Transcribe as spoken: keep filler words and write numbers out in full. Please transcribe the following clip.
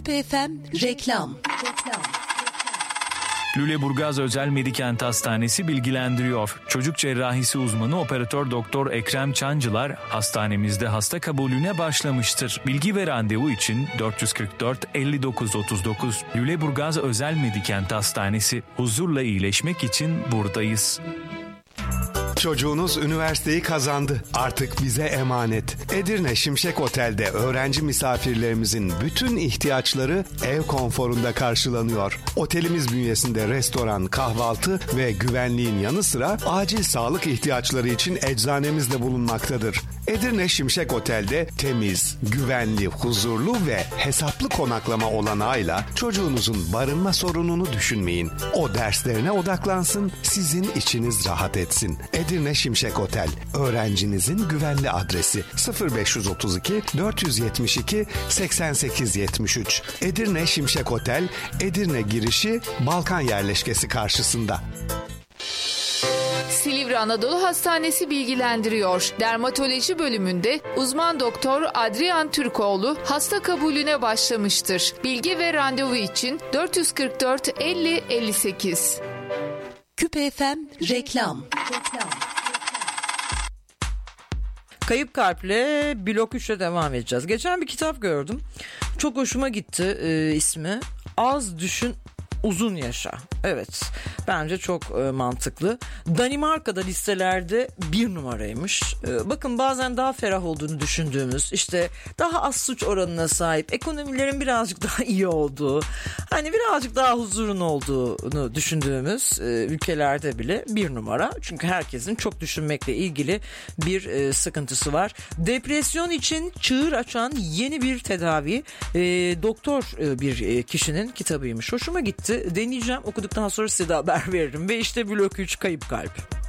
Küpe F M reklam. Lüleburgaz Özel Medikent Hastanesi bilgilendiriyor. Çocuk cerrahisi uzmanı operatör doktor Ekrem Çancılar hastanemizde hasta kabulüne başlamıştır. Bilgi ve randevu için dört yüz kırk dört elli dokuz otuz dokuz. Lüleburgaz Özel Medikent Hastanesi. Huzurla iyileşmek için buradayız. Çocuğunuz üniversiteyi kazandı. Artık bize emanet. Edirne Şimşek Otel'de öğrenci misafirlerimizin bütün ihtiyaçları ev konforunda karşılanıyor. Otelimiz bünyesinde restoran, kahvaltı ve güvenliğin yanı sıra acil sağlık ihtiyaçları için eczanemiz de bulunmaktadır. Edirne Şimşek Otel'de temiz, güvenli, huzurlu ve hesaplı konaklama olanağıyla çocuğunuzun barınma sorununu düşünmeyin. O derslerine odaklansın, sizin içiniz rahat etsin. Edirne Şimşek Otel, öğrencinizin güvenli adresi sıfır beş otuz iki dört yetmiş iki seksen sekiz yetmiş üç. Edirne Şimşek Otel, Edirne girişi Balkan yerleşkesi karşısında. Silivri Anadolu Hastanesi bilgilendiriyor. Dermatoloji bölümünde uzman doktor Adrian Türkoğlu hasta kabulüne başlamıştır. Bilgi ve randevu için dört yüz kırk dört elli elli sekiz. Küpe F M reklam. Kayıp Kalp'le Blok üç'e devam edeceğiz. Geçen bir kitap gördüm. Çok hoşuma gitti e, ismi. Az Düşün Uzun Yaşa. Evet, bence çok e, mantıklı. Danimarka'da listelerde bir numaraymış. E, bakın bazen daha ferah olduğunu düşündüğümüz, işte daha az suç oranına sahip, ekonomilerin birazcık daha iyi olduğu, hani birazcık daha huzurun olduğunu düşündüğümüz e, ülkelerde bile bir numara. Çünkü herkesin çok düşünmekle ilgili bir e, sıkıntısı var. Depresyon için çığır açan yeni bir tedavi. E, doktor e, bir e, kişinin kitabıymış. Hoşuma gitti. Deneyeceğim. Okuduktan sonra size de haber veririm. Ve işte Blok üç Kayıp Kalp.